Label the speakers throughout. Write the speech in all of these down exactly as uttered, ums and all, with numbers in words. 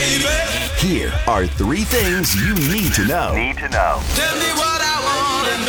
Speaker 1: baby.
Speaker 2: Here are three things you need to know.
Speaker 3: Need to know.
Speaker 1: Tell me what I want to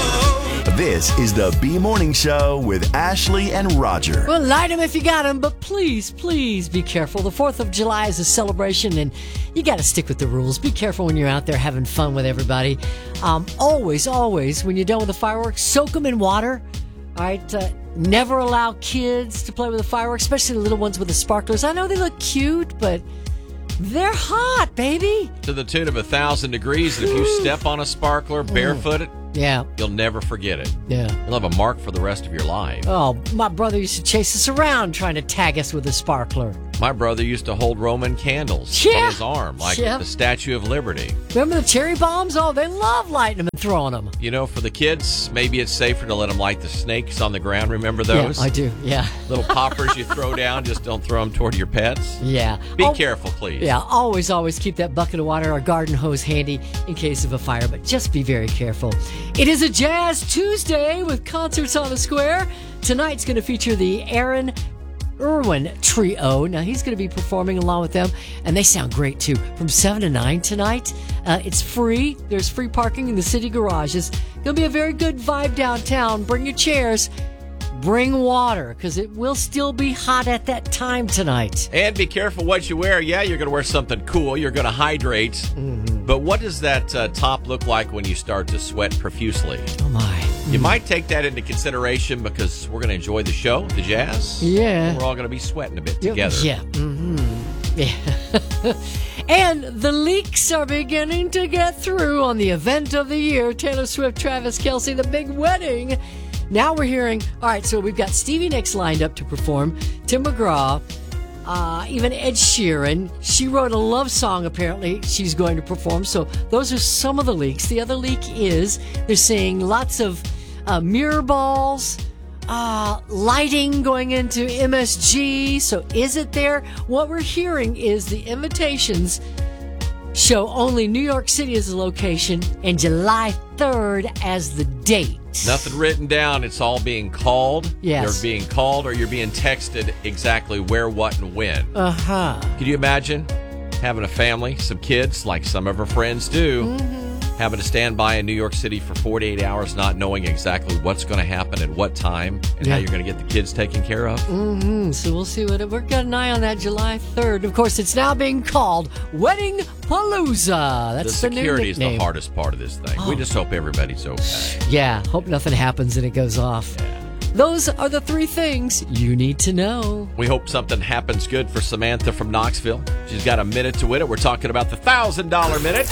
Speaker 1: know.
Speaker 2: This is the B Morning Show with Ashley and Roger.
Speaker 4: Well, light them if you got them, but please, please be careful. The fourth of July is a celebration, and you got to stick with the rules. Be careful when you're out there having fun with everybody. Um, always, always, when you're done with the fireworks, soak them in water. All right, uh, never allow kids to play with the fireworks, especially the little ones with the sparklers. I know they look cute, but they're hot, baby.
Speaker 5: To the tune of a thousand degrees, and if you step on a sparkler barefooted,
Speaker 4: yeah,
Speaker 5: you'll never forget it.
Speaker 4: Yeah.
Speaker 5: You'll have a mark for the rest of your life.
Speaker 4: Oh, my brother used to chase us around trying to tag us with a sparkler.
Speaker 5: My brother used to hold Roman candles
Speaker 4: Yeah.
Speaker 5: in his arm, like
Speaker 4: Yeah.
Speaker 5: the Statue of Liberty.
Speaker 4: Remember the cherry bombs? Oh, they love lighting them and throwing them.
Speaker 5: You know, for the kids, maybe it's safer to let them light the snakes on the ground. Remember those?
Speaker 4: Yeah, I do, yeah.
Speaker 5: Little poppers you throw down, just don't throw them toward your pets.
Speaker 4: Yeah.
Speaker 5: Be
Speaker 4: Oh,
Speaker 5: careful, please.
Speaker 4: Yeah, always, always keep that bucket of water or garden hose handy in case of a fire, but just be very careful. It is a Jazz Tuesday with concerts on the square. Tonight's going to feature the Aaron Irwin Trio. Now, he's going to be performing along with them, and they sound great, too. From seven to nine tonight. Uh, it's free. There's free parking in the city garages. Going to be a very good vibe downtown. Bring your chairs. Bring water, because it will still be hot at that time tonight.
Speaker 5: And be careful what you wear. Yeah, you're going to wear something cool. You're going to hydrate. Mm-hmm. But what does that uh, top look like when you start to sweat profusely?
Speaker 4: Oh, my.
Speaker 5: You might take that into consideration because we're going to enjoy the show, the Jazz.
Speaker 4: Yeah.
Speaker 5: And we're all going to be sweating a bit together.
Speaker 4: Yeah. Mm-hmm. Yeah. And the leaks are beginning to get through on the event of the year. Taylor Swift, Travis Kelce, the big wedding. Now we're hearing, all right, so we've got Stevie Nicks lined up to perform, Tim McGraw, uh, even Ed Sheeran. She wrote a love song, apparently, she's going to perform. So those are some of the leaks. The other leak is they're saying lots of uh, mirror balls, uh, lighting going into M S G. So is it there? What we're hearing is the invitations show only New York City as the location and July third as the date.
Speaker 5: Nothing written down. It's all being called.
Speaker 4: Yes.
Speaker 5: You're being called or you're being texted exactly where, what, and when.
Speaker 4: Uh-huh.
Speaker 5: Could you imagine having a family, some kids, like some of our friends do, mm-hmm. having to stand by in New York City for forty-eight hours not knowing exactly what's going to happen at what time and
Speaker 4: yeah.
Speaker 5: how you're going to get the kids taken care of?
Speaker 4: Mm-hmm. So we'll see what it, we've got an eye on that July third. Of course, it's now being called Wedding Palooza. That's
Speaker 5: the
Speaker 4: the
Speaker 5: security
Speaker 4: new
Speaker 5: is
Speaker 4: nickname.
Speaker 5: the hardest part of this thing.
Speaker 4: Oh.
Speaker 5: We just hope everybody's okay.
Speaker 4: Yeah, hope nothing happens and it goes off.
Speaker 5: Yeah.
Speaker 4: Those are the three things you need to know.
Speaker 5: We hope something happens good for Samantha from Knoxville. She's got a minute to win it. We're talking about the one thousand dollars minutes.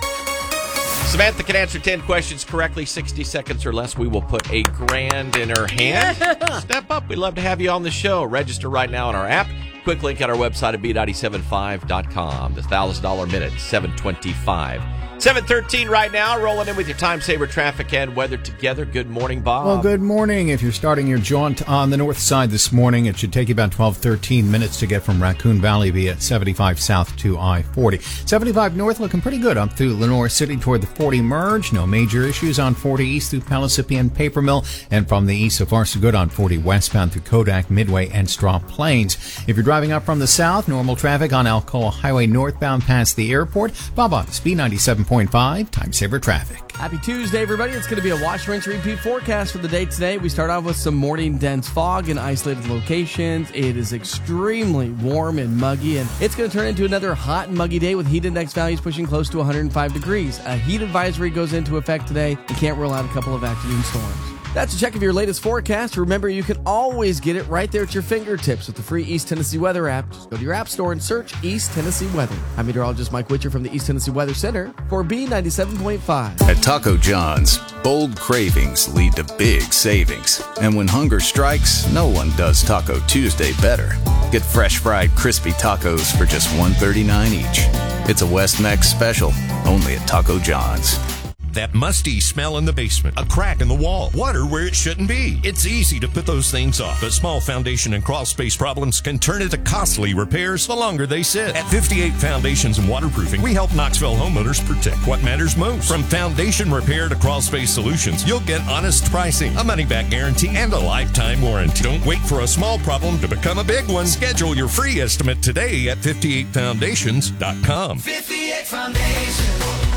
Speaker 5: Samantha can answer ten questions correctly, sixty seconds or less. We will put a grand in her hand.
Speaker 4: Yeah.
Speaker 5: Step up. We'd love to have you on the show. Register right now on our app. Quick link at our website at B nine seven five dot com. The one thousand dollars minute, seven twenty-five. seven thirteen right now, rolling in with your time saver traffic and weather together. Good morning, Bob.
Speaker 6: Well, good morning. If you're starting your jaunt on the north side this morning, it should take you about twelve, thirteen minutes to get from Raccoon Valley via seventy-five south to I forty. seventy-five north looking pretty good up through Lenore City toward the forty merge. No major issues on forty east through Pellissippi and Paper Mill, and from the east so far so good on forty westbound through Kodak, Midway, and Straw Plains. If you're driving up from the south, normal traffic on Alcoa Highway northbound past the airport. Bob on Speed ninety-seven point five, time saver traffic.
Speaker 7: Happy Tuesday, everybody. It's going to be a wash, rinse, repeat forecast for the day today. We start off with some morning dense fog in isolated locations. It is extremely warm and muggy, and it's going to turn into another hot and muggy day with heat index values pushing close to one hundred five degrees. A heat advisory goes into effect today. You can't rule out a couple of afternoon storms. That's a check of your latest forecast. Remember, you can always get it right there at your fingertips with the free East Tennessee Weather app. Just go to your app store and search East Tennessee Weather. I'm meteorologist Mike Witcher from the East Tennessee Weather Center for B ninety-seven point five.
Speaker 8: At Taco John's, bold cravings lead to big savings. And when hunger strikes, no one does Taco Tuesday better. Get fresh fried crispy tacos for just one thirty-nine each. It's a West Mex special, only at Taco John's.
Speaker 3: that musty smell in the basement, a crack in the wall, water where it shouldn't be. It's easy to put those things off, but small foundation and crawl space problems can turn into costly repairs the longer they sit. At fifty-eight Foundations and Waterproofing, we help Knoxville homeowners protect what matters most. From foundation repair to crawl space solutions, you'll get honest pricing, a money-back guarantee, and a lifetime warranty. Don't wait for a small problem to become a big one. Schedule your free estimate today at fifty-eight foundations dot com.
Speaker 1: fifty-eight Foundation.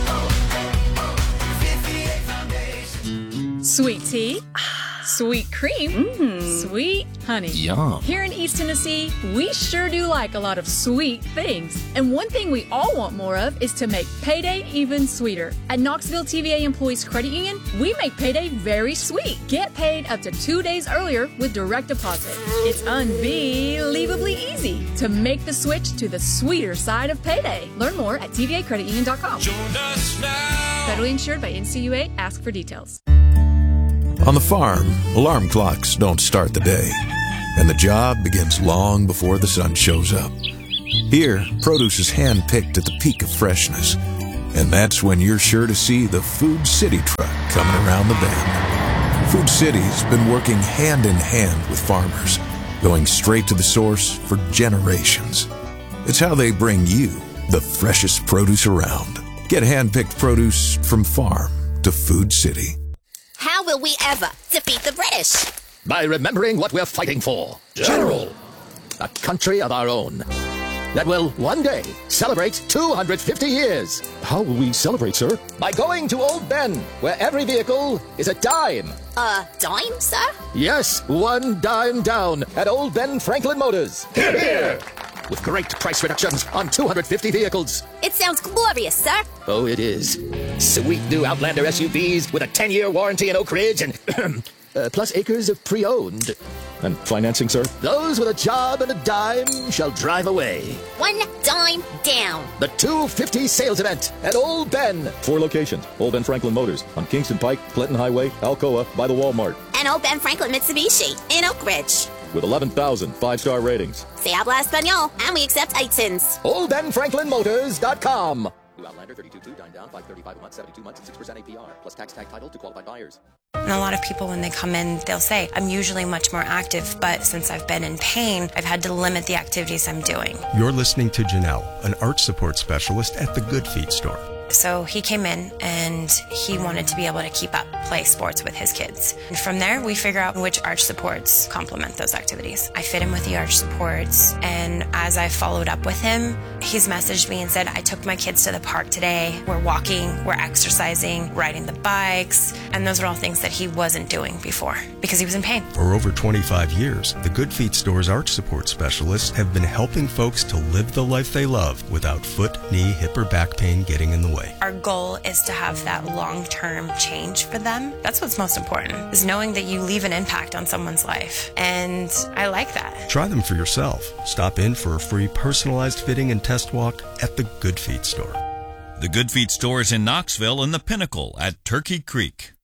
Speaker 1: fifty-eight Foundation.
Speaker 9: Sweet tea, sweet cream, mm. sweet honey.
Speaker 10: Yum.
Speaker 9: Here in East Tennessee, we sure do like a lot of sweet things. And one thing we all want more of is to make payday even sweeter. At Knoxville T V A Employees Credit Union, we make payday very sweet. Get paid up to two days earlier with direct deposit. It's unbelievably easy to make the switch to the sweeter side of payday. Learn more at T V A credit union dot com.
Speaker 1: Join us now.
Speaker 9: Federally insured by N C U A. Ask for details.
Speaker 11: On the farm, alarm clocks don't start the day, and the job begins long before the sun shows up. Here, produce is hand-picked at the peak of freshness, and that's when you're sure to see the Food City truck coming around the bend. Food City's been working hand-in-hand with farmers, going straight to the source for generations. It's how they bring you the freshest produce around. Get hand-picked produce from farm to Food City.
Speaker 12: How will we ever defeat the British?
Speaker 10: By remembering what we're fighting for. General. A country of our own. That will one day celebrate two hundred fifty years.
Speaker 13: How will we celebrate, sir?
Speaker 10: By going to Old Ben, where every vehicle is a dime.
Speaker 12: A dime, sir?
Speaker 10: Yes, one dime down at Old Ben Franklin Motors.
Speaker 13: Hear, hear.
Speaker 10: With great price reductions on two hundred fifty vehicles.
Speaker 12: It sounds glorious, sir.
Speaker 10: Oh, it is. Sweet new Outlander S U Vs with a ten-year warranty in Oak Ridge and uh, plus acres of pre-owned.
Speaker 13: And financing, sir?
Speaker 10: Those with a job and a dime shall drive away.
Speaker 12: One dime down.
Speaker 10: The two fifty sales event at Old Ben.
Speaker 13: Four locations. Old Ben Franklin Motors on Kingston Pike, Clinton Highway, Alcoa, by the Walmart.
Speaker 12: And Old Ben Franklin Mitsubishi in Oak Ridge.
Speaker 13: With eleven thousand five-star ratings.
Speaker 12: Se habla español, and we accept iTunes.
Speaker 10: Old Ben Franklin Motors dot com. New Outlander thirty-two two, dine down, five thirty-five a month, seventy-two months, and six percent A P R, plus tax tag title to qualified buyers.
Speaker 14: And a lot of people, when they come in, they'll say, I'm usually much more active, but since I've been in pain, I've had to limit the activities I'm doing.
Speaker 15: You're listening to Janelle, an arch support specialist at the Good Feet store.
Speaker 14: So he came in and he wanted to be able to keep up play sports with his kids. And from there, we figure out which arch supports complement those activities. I fit him with the arch supports, and as I followed up with him, he's messaged me and said, I took my kids to the park today. We're walking, we're exercising, riding the bikes, and those are all things that he wasn't doing before because he was in pain.
Speaker 15: For over twenty-five years, the Good Feet store's arch support specialists have been helping folks to live the life they love without foot, knee, hip, or back pain getting in the way.
Speaker 14: Our goal is to have that long-term change for them. That's what's most important, is knowing that you leave an impact on someone's life. And I like that.
Speaker 15: Try them for yourself. Stop in for a free personalized fitting and test walk at the Good Feet store.
Speaker 16: The Good Feet store is in Knoxville and the Pinnacle at Turkey Creek.